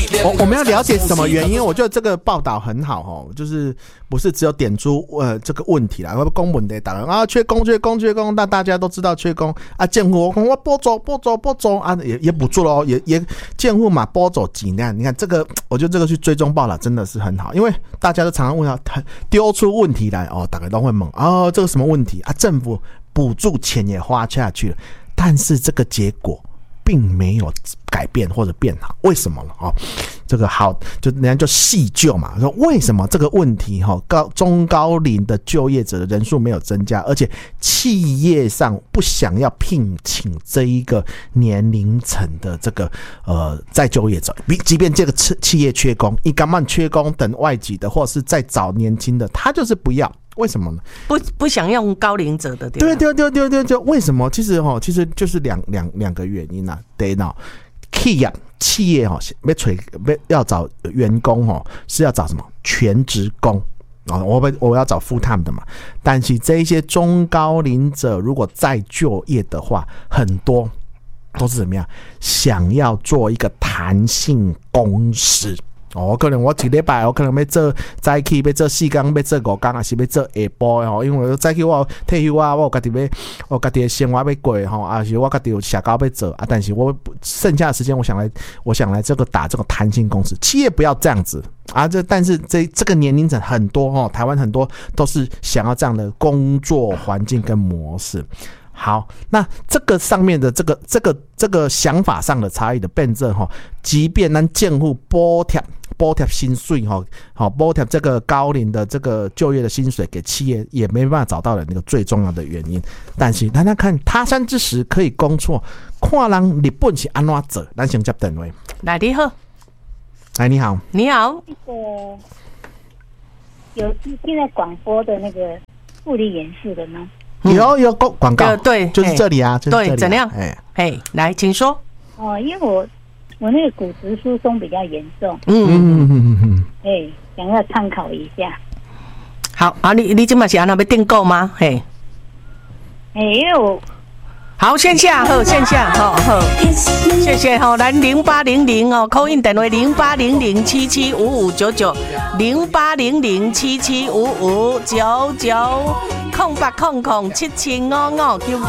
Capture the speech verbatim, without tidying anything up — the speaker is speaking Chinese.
我我们要了解什么原因？我觉得这个报道很好哦，就是不是只有点出呃这个问题啦，会公文的打人啊，缺工缺工缺工，那大家都知道缺工啊，建户我我拨走拨走拨走啊，也也补助了哦，也也建户嘛拨走几年，你看这个，我觉得这个去追踪报道真的是很好，因为大家都常常问他丢出问题来哦，大家都会问哦，这个什么问题啊？政府补助钱也花下去了，但是这个结果并没有改变或者变好，为什么了？哦，这个好，就人家就细究嘛，说为什么这个问题哈，高中高龄的就业者的人数没有增加，而且企业上不想要聘请这一个年龄层的这个呃再就业者，即便这个企业缺工，一干慢缺工等外籍的，或者是再找年轻的，他就是不要。为什么呢？ 不不想用高龄者的， 对对对对对对，为什么？其实哈，其实就是两两两个原因啊。第一，企业企业哈，要找要找员工哈，是要找什么全职工啊？我我要找 full time 的嘛。但是这一些中高龄者如果再就业的话，很多都是怎么样？想要做一个弹性工时。哦，可能我一礼拜我可能要做早起，要做四天，要做五天，还是要做下晡的吼？因为早起我退休啊，我有家己要，我家己的生活要过吼，啊是我家己有社交要做啊，但是我剩下的时间，我想来，我想来这个打这个弹性公司，企业不要这样子啊！这但是这这个年龄层很多哦，台湾很多都是想要这样的工作环境跟模式。好，那这个上面的这个这个这个想法上的差异的辩证哈，即便咱政府补贴补贴薪水哈，好补贴这个高龄的这个就业的薪水给企业，也没办法找到的那个最重要的原因。但是大家看他山之石可以攻错，看人日本是安怎做，咱先接电话。 来，你好， 来你好， 你好， 那个有现在广播的那个护理演示的吗？ 有有广告、 呃，对， 就是这里啊，就是这里、啊， 对，怎样？哎，哎，来，请说。 哦，因为我我那个骨质疏松比较严重， 嗯嗯嗯嗯，哎，想要参考一下。 好啊，你你今嘛是安那要订购吗？嘿， 哎，因为我好线下好线下好好，谢谢哈，来零八零零哦，call in电话零八零零七七五五九九零八零零七七五五九九空八空空七七五五九。